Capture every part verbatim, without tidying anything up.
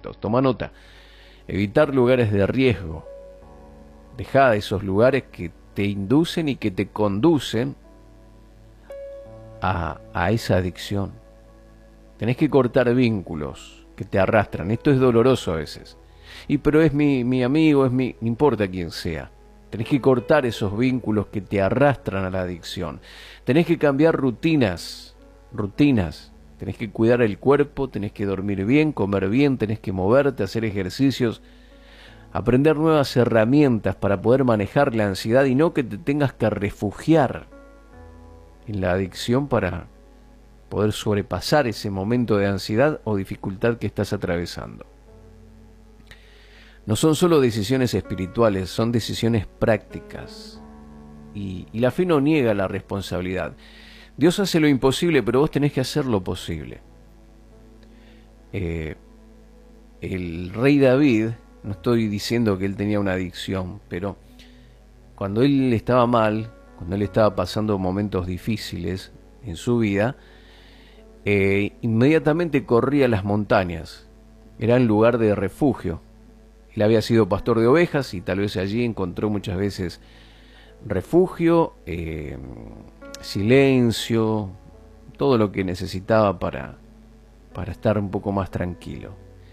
puntos. Toma nota. Evitar lugares de riesgo. Dejá esos lugares que te inducen y que te conducen a, a esa adicción. Tenés que cortar vínculos que te arrastran. Esto es doloroso a veces. Y pero es mi, mi amigo, es mi... no importa quién sea. Tenés que cortar esos vínculos que te arrastran a la adicción. Tenés que cambiar rutinas. Rutinas. Tenés que cuidar el cuerpo, tenés que dormir bien, comer bien, tenés que moverte, hacer ejercicios, aprender nuevas herramientas para poder manejar la ansiedad y no que te tengas que refugiar en la adicción para poder sobrepasar ese momento de ansiedad o dificultad que estás atravesando. No son solo decisiones espirituales, son decisiones prácticas. Y, y la fe no niega la responsabilidad. Dios hace lo imposible, pero vos tenés que hacer lo posible. Eh, el rey David, no estoy diciendo que él tenía una adicción, pero cuando él estaba mal, cuando él estaba pasando momentos difíciles en su vida, eh, inmediatamente corría a las montañas. Era un lugar de refugio. Él había sido pastor de ovejas y tal vez allí encontró muchas veces refugio, eh, silencio, todo lo que necesitaba para, para estar un poco más tranquilo.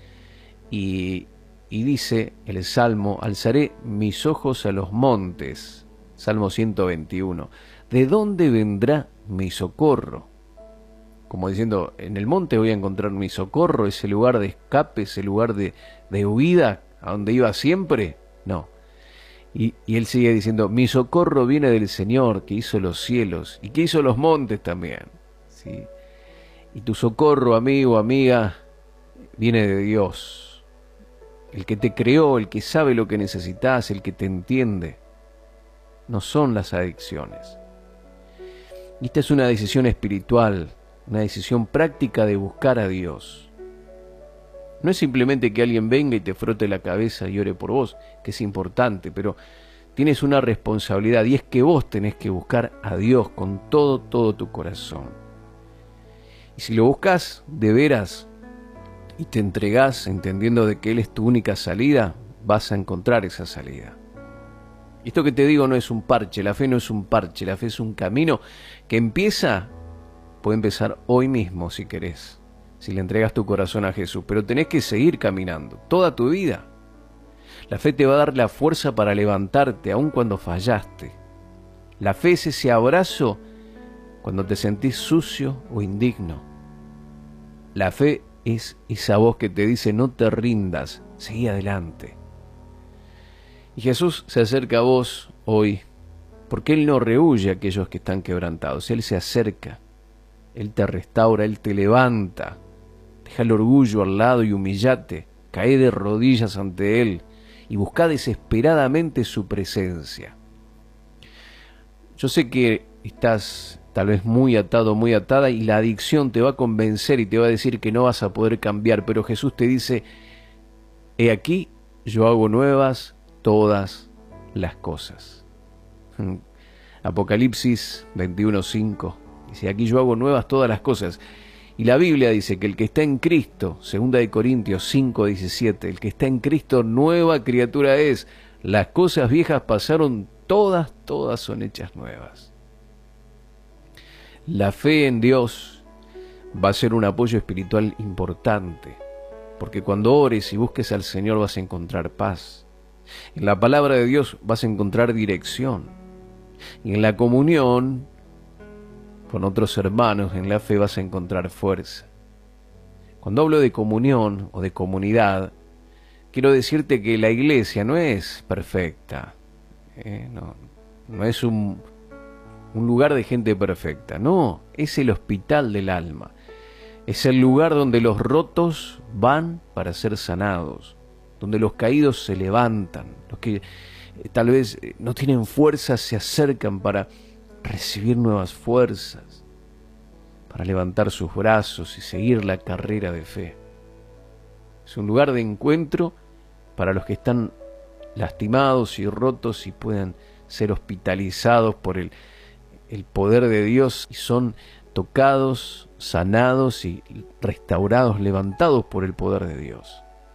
Y, y dice el Salmo: alzaré mis ojos a los montes, Salmo ciento veintiuno, ¿de dónde vendrá mi socorro? Como diciendo, en el monte voy a encontrar mi socorro, ese lugar de escape, ese lugar de, de huida, a donde iba siempre. No. Y, y él sigue diciendo: mi socorro viene del Señor, que hizo los cielos y que hizo los montes también. ¿Sí? Y tu socorro, amigo, amiga, viene de Dios. El que te creó, el que sabe lo que necesitas, el que te entiende. No son las adicciones. Y esta es una decisión espiritual, una decisión práctica de buscar a Dios. No es simplemente que alguien venga y te frote la cabeza y ore por vos, que es importante, pero tienes una responsabilidad y es que vos tenés que buscar a Dios con todo, todo tu corazón. Y si lo buscas de veras y te entregás entendiendo de que Él es tu única salida, vas a encontrar esa salida. Y esto que te digo no es un parche, la fe no es un parche, la fe es un camino que empieza, puede empezar hoy mismo si querés. Si le entregas tu corazón a Jesús, pero tenés que seguir caminando toda tu vida. La fe te va a dar la fuerza para levantarte aun cuando fallaste. La fe es ese abrazo cuando te sentís sucio o indigno. La fe es esa voz que te dice: no te rindas, seguí adelante. Y Jesús se acerca a vos hoy porque Él no rehúye a aquellos que están quebrantados. Él se acerca, Él te restaura, Él te levanta. Deja el orgullo al lado y humillate, cae de rodillas ante Él y busca desesperadamente su presencia. Yo sé que estás tal vez muy atado, muy atada, y la adicción te va a convencer y te va a decir que no vas a poder cambiar, pero Jesús te dice: he aquí, yo hago nuevas todas las cosas. Apocalipsis veintiuno cinco dice: aquí yo hago nuevas todas las cosas. Y la Biblia dice que el que está en Cristo, segunda de Corintios cinco diecisiete, el que está en Cristo nueva criatura es. Las cosas viejas pasaron, todas, todas son hechas nuevas. La fe en Dios va a ser un apoyo espiritual importante, porque cuando ores y busques al Señor vas a encontrar paz. En la palabra de Dios vas a encontrar dirección. Y en la comunión con otros hermanos en la fe vas a encontrar fuerza. Cuando hablo de comunión o de comunidad, quiero decirte que la iglesia no es perfecta, ¿eh? no, no es un, un lugar de gente perfecta, no, es el hospital del alma, es el lugar donde los rotos van para ser sanados, donde los caídos se levantan, los que eh, tal vez eh, no tienen fuerzas se acercan para recibir nuevas fuerzas, para levantar sus brazos y seguir la carrera de fe. Es un lugar de encuentro para los que están lastimados y rotos y puedan ser hospitalizados por el, el poder de Dios y son tocados, sanados y restaurados, levantados por el poder de Dios.